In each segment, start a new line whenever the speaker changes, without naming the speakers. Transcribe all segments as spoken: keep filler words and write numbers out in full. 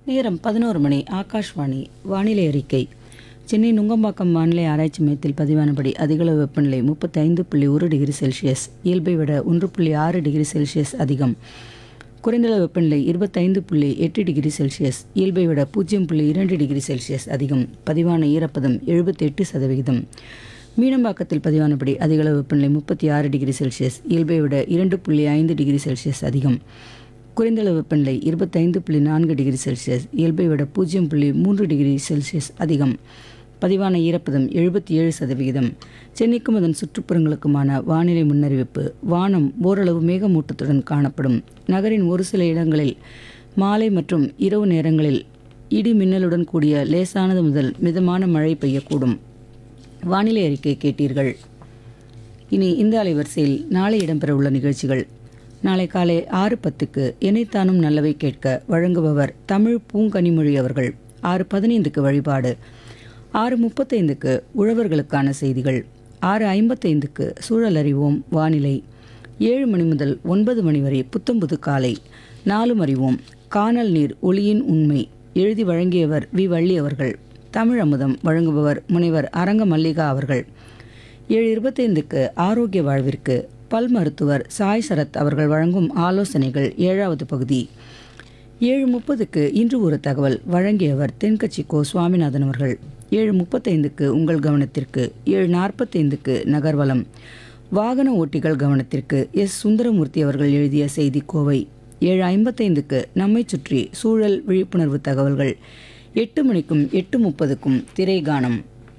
நேரம் பதினோரு மணி. ஆகாஷ்வாணி வானிலை அறிக்கை. சென்னை நுங்கம்பாக்கம் வானிலை ஆராய்ச்சி மையத்தில் பதிவானபடி அதிகளவு வெப்பநிலை முப்பத்தி ஐந்து புள்ளி ஒரு டிகிரி செல்சியஸ், இயல்பை விட ஒன்று புள்ளி ஆறு டிகிரி செல்சியஸ் அதிகம். குறைந்தளவு வெப்பநிலை இருபத்தைந்து புள்ளி எட்டு டிகிரி செல்சியஸ், இயல்பை விட பூஜ்ஜியம் புள்ளி இரண்டு டிகிரி செல்சியஸ் அதிகம். பதிவான ஈரப்பதம் எழுபத்தி எட்டு சதவிகிதம். மீனம்பாக்கத்தில் பதிவானபடி அதிகளவு வெப்பநிலை முப்பத்தி ஆறு டிகிரி செல்சியஸ், இயல்பை விட இரண்டு புள்ளி ஐந்து டிகிரி செல்சியஸ் அதிகம். குறைந்தளவு வெப்பநிலை இருபத்தைந்து புள்ளி நான்கு டிகிரி செல்சியஸ், இயல்பை விட பூஜ்ஜியம் புள்ளி மூன்று டிகிரி செல்சியஸ் அதிகம். பதிவான ஈரப்பதம் எழுபத்தி ஏழு சதவிகிதம். சென்னைக்கும் அதன் சுற்றுப்புறங்களுக்குமான வானிலை முன்னறிவிப்பு. வானம் ஓரளவு மேகமூட்டத்துடன் காணப்படும். நகரின் ஒரு சில இடங்களில் மாலை மற்றும் இரவு நேரங்களில் இடி மின்னலுடன் கூடிய லேசானது முதல் மிதமான மழை பெய்யக்கூடும். வானிலை அறிக்கை கேட்டீர்கள். இனி இந்த அலைவரிசையில் நாளை இடம்பெறவுள்ள நிகழ்ச்சிகள். நாளை காலை ஆறு பத்துக்கு எனைத்தானும் நல்லவை கேட்க வழங்குபவர் தமிழ் பூங்கனிமொழி அவர்கள். ஆறு பதினைந்துக்கு வழிபாடு. ஆறு முப்பத்தைந்துக்கு உழவர்களுக்கான செய்திகள். ஆறு ஐம்பத்தைந்துக்கு சூழல் அறிவோம் வானிலை. ஏழு மணி முதல் ஒன்பது மணி வரை புத்தம்புது காலை. நாலும் அறிவோம் கானல் நீர் ஒளியின் உண்மை. எழுதி வழங்கியவர் வி வள்ளி அவர்கள். தமிழ் அமுதம் வழங்குபவர் முனைவர் அரங்க மல்லிகா அவர்கள். ஏழு இருபத்தைந்துக்கு ஆரோக்கிய வாழ்விற்கு பல் மருத்துவர் சாய் சரத் அவர்கள் வழங்கும் ஆலோசனைகள் ஏழாவது பகுதி. ஏழு முப்பதுக்கு இன்று ஒரு தகவல் வழங்கியவர் தென்கட்சி கோ சுவாமிநாதன் அவர்கள். ஏழு முப்பத்தைந்துக்கு உங்கள் கவனத்திற்கு. ஏழு நாற்பத்தைந்துக்கு நகர்வலம் வாகன ஓட்டிகள் கவனத்திற்கு எஸ் சுந்தரமூர்த்தி அவர்கள் எழுதிய செய்தி கோவை. ஏழு ஐம்பத்தைந்துக்கு நம்மை சுற்றி சூழல் விழிப்புணர்வு தகவல்கள். எட்டு மணிக்கும் எட்டு முப்பதுக்கும் திரைகானம்.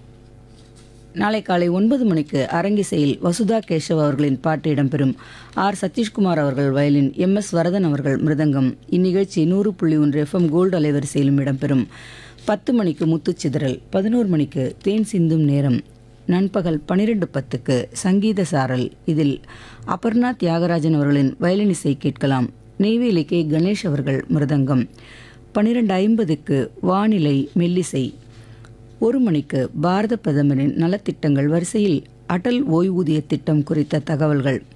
நாளை காலை ஒன்பது மணிக்கு அரங்கிசையில் வசுதா கேசவ் அவர்களின் பாட்டு இடம்பெறும். ஆர் சதீஷ்குமார் அவர்கள் வயலின், எம் எஸ் வரதன் அவர்கள் மிருதங்கம். இந்நிகழ்ச்சி நூறு புள்ளி ஒன்று எஃப்எம் கோல்டு அலைவரிசையிலும் இடம்பெறும். பத்து மணிக்கு முத்துச்சிதறல். பதினோரு மணிக்கு தேன் சிந்தும் நேரம். நண்பகல் பனிரெண்டு பத்துக்கு சங்கீத சாரல். இதில் அபர்ணா தியாகராஜன் அவர்களின் வயலின் இசை கேட்கலாம். நெய்வேலி கே கணேஷ் அவர்கள் மிருதங்கம். பன்னிரெண்டு ஐம்பதுக்கு வானிலை மெல்லிசை. ஒரு மணிக்கு பாரத பிரதமரின் நலத்திட்டங்கள் வரிசையில் அடல் ஓய்வூதிய திட்டம் குறித்த தகவல்கள்.